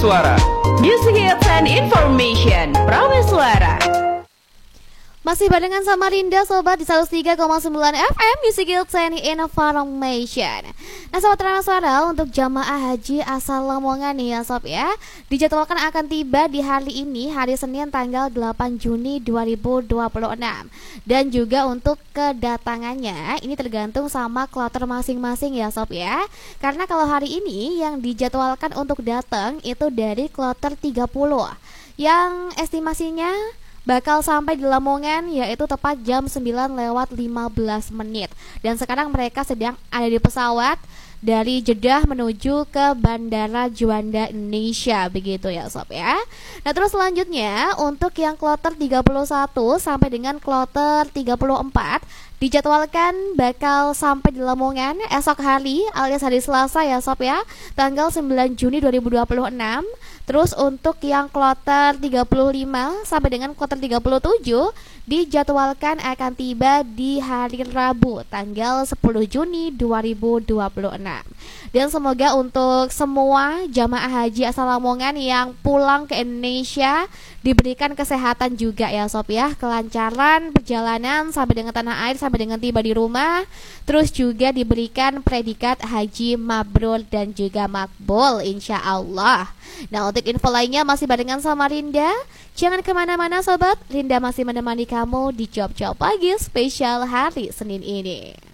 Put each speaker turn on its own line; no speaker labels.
Suara.
Music hits and information. Prameswara.
Masih barengan sama Rinda Sobat di 103,9 FM Music Hits and Information. Nah Sobat Prameswara, untuk jamaah haji asal Lamongan nih ya Sob ya, dijadwalkan akan tiba di hari ini, hari Senin tanggal 8 Juni 2026. Dan juga untuk kedatangannya ini tergantung sama kloter masing-masing ya Sob ya. Karena kalau hari ini yang dijadwalkan untuk datang itu dari kloter 30, yang estimasinya bakal sampai di Lamongan yaitu tepat jam 9:15 menit. Dan sekarang mereka sedang ada di pesawat dari Jeddah menuju ke Bandara Juanda Indonesia, begitu ya Sob ya. Nah terus selanjutnya untuk yang kloter 31 sampai dengan kloter 34 dijadwalkan bakal sampai di Lamongan esok hari alias hari Selasa ya Sob ya, tanggal 9 Juni 2026. Terus untuk yang kloter 35 sampai dengan kloter 37 dijadwalkan akan tiba di hari Rabu tanggal 10 Juni 2026. Dan semoga untuk semua jamaah haji asal Lamongan yang pulang ke Indonesia diberikan kesehatan juga ya Sob ya, kelancaran perjalanan sampai dengan tanah air, sampai dengan tiba di rumah. Terus juga diberikan predikat haji mabrur dan juga makbul insya Allah. Nah untuk info lainnya masih barengan sama Rinda. Jangan kemana-mana Sobat, Rinda masih menemani kamu di Job Job Pagi spesial hari Senin ini.